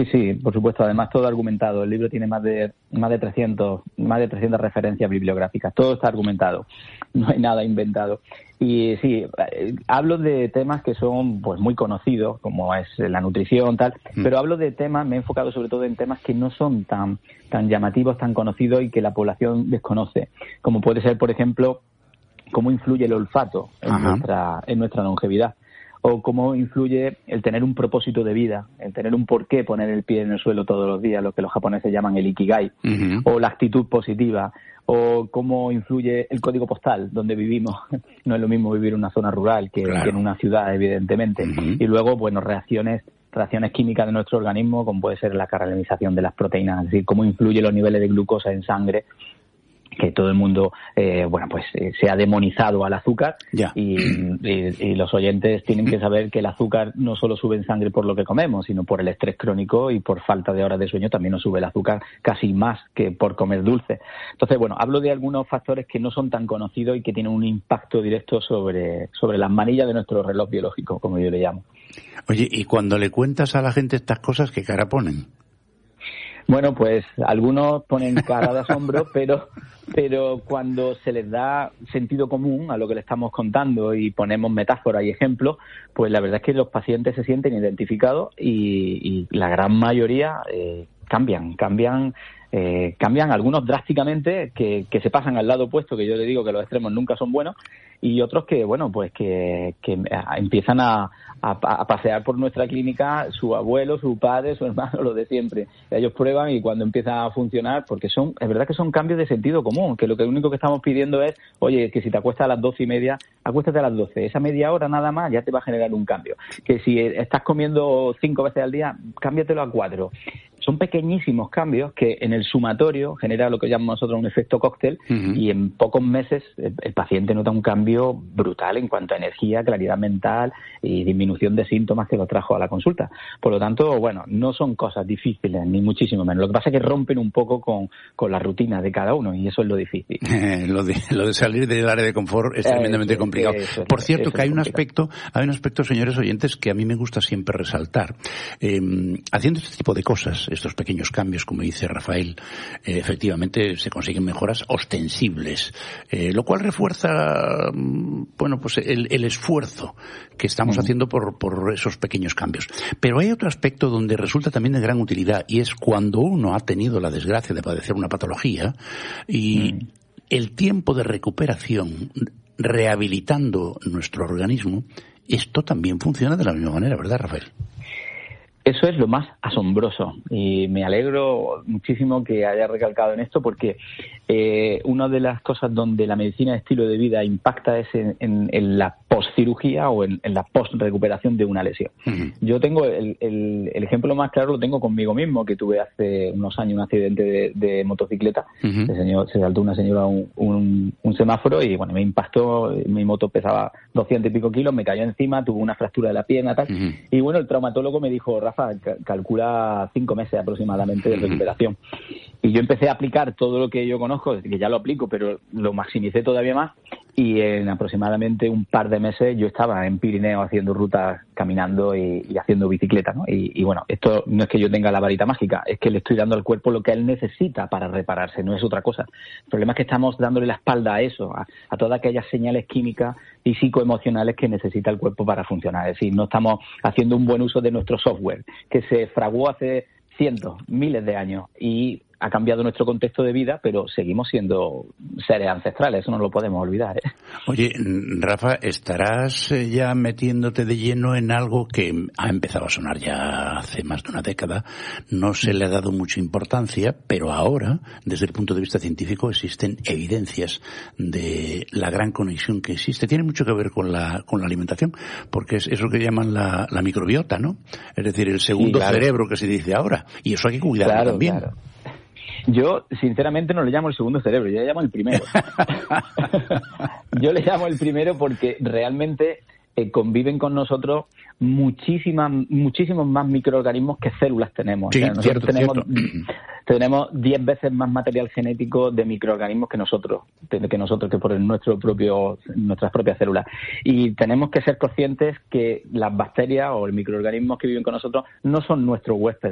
Sí, por supuesto. Además, todo argumentado. El libro tiene más de 300 referencias bibliográficas. Todo está argumentado. No hay nada inventado. Y sí, hablo de temas que son pues muy conocidos, como es la nutrición, tal, pero hablo de temas, me he enfocado sobre todo en temas que no son tan llamativos, tan conocidos y que la población desconoce. Como puede ser, por ejemplo, cómo influye el olfato en nuestra longevidad. O cómo influye el tener un propósito de vida, el tener un porqué poner el pie en el suelo todos los días, lo que los japoneses llaman el ikigai, o la actitud positiva, o cómo influye el código postal donde vivimos. No es lo mismo vivir en una zona rural que en una ciudad, evidentemente. Y luego, bueno, reacciones químicas de nuestro organismo, como puede ser la caramelización de las proteínas, es decir, cómo influye los niveles de glucosa en sangre, que todo el mundo se ha demonizado al azúcar y los oyentes tienen que saber que el azúcar no solo sube en sangre por lo que comemos, sino por el estrés crónico y por falta de horas de sueño también nos sube el azúcar casi más que por comer dulce. Entonces, bueno, hablo de algunos factores que no son tan conocidos y que tienen un impacto directo sobre las manillas de nuestro reloj biológico, como yo le llamo. Oye, y cuando le cuentas a la gente estas cosas, ¿qué cara ponen? Bueno, pues algunos ponen cara de asombro, pero cuando se les da sentido común a lo que le estamos contando y ponemos metáforas y ejemplos, pues la verdad es que los pacientes se sienten identificados y la gran mayoría cambian algunos drásticamente, que se pasan al lado opuesto, que yo le digo que los extremos nunca son buenos, y otros que, bueno, pues que empiezan a pasear por nuestra clínica su abuelo, su padre, su hermano, lo de siempre. Ellos prueban y cuando empieza a funcionar, porque es verdad que son cambios de sentido común, que lo único que estamos pidiendo es, oye, que si te acuestas a las 12:30, acuéstate a las 12. Esa media hora nada más ya te va a generar un cambio. Que si estás comiendo 5 veces al día, cámbiatelo a 4. Son pequeñísimos cambios que en el sumatorio genera lo que llamamos nosotros un efecto cóctel y en pocos meses el paciente nota un cambio brutal en cuanto a energía, claridad mental y disminución de síntomas que lo trajo a la consulta. Por lo tanto, bueno, no son cosas difíciles, ni muchísimo menos. Lo que pasa es que rompen un poco con la rutina de cada uno y eso es lo difícil. Lo de salir del área de confort es tremendamente complicado. Por cierto, que hay un aspecto, señores oyentes, que a mí me gusta siempre resaltar. Haciendo este tipo de cosas, estos pequeños cambios, como dice Rafael, efectivamente se consiguen mejoras ostensibles, lo cual refuerza, pues el esfuerzo que estamos haciendo por esos pequeños cambios. Pero hay otro aspecto donde resulta también de gran utilidad y es cuando uno ha tenido la desgracia de padecer una patología y el tiempo de recuperación, rehabilitando nuestro organismo, esto también funciona de la misma manera, ¿verdad, Rafael? Eso es lo más asombroso y me alegro muchísimo que haya recalcado en esto porque una de las cosas donde la medicina de estilo de vida impacta es en la postcirugía o en la post-recuperación de una lesión. Yo tengo el ejemplo más claro, lo tengo conmigo mismo, que tuve hace unos años un accidente de motocicleta. Se saltó una señora un semáforo y bueno, me impactó, mi moto pesaba 200 y pico kilos, me cayó encima, tuve una fractura de la pierna, tal. Y bueno, el traumatólogo me dijo, Rafa, calcula 5 meses aproximadamente de recuperación. Y yo empecé a aplicar todo lo que yo conozco, que ya lo aplico, pero lo maximicé todavía más, y en aproximadamente un par de meses yo estaba en Pirineo haciendo rutas, caminando y haciendo bicicleta, ¿no? Y bueno, esto no es que yo tenga la varita mágica, es que le estoy dando al cuerpo lo que él necesita para repararse, no es otra cosa. El problema es que estamos dándole la espalda a eso, a todas aquellas señales químicas y psicoemocionales que necesita el cuerpo para funcionar. Es decir, no estamos haciendo un buen uso de nuestro software, que se fraguó hace cientos, miles de años y ha cambiado nuestro contexto de vida, pero seguimos siendo seres ancestrales, eso no lo podemos olvidar, ¿eh? Oye, Rafa, estarás ya metiéndote de lleno en algo que ha empezado a sonar ya hace más de una década, no se le ha dado mucha importancia, pero ahora, desde el punto de vista científico, existen evidencias de la gran conexión que existe. Tiene mucho que ver con la alimentación, porque es eso que llaman la microbiota, ¿no? Es decir, el segundo cerebro que se dice ahora, y eso hay que cuidarlo también. Claro. Yo, sinceramente, no le llamo el segundo cerebro, yo le llamo el primero. Yo le llamo el primero porque realmente conviven con nosotros muchísimos más microorganismos que células tenemos. Sí, o sea, nosotros tenemos 10 veces más material genético de microorganismos que nosotros que por nuestras propias células. Y tenemos que ser conscientes que las bacterias o los microorganismos que viven con nosotros no son nuestros huéspedes.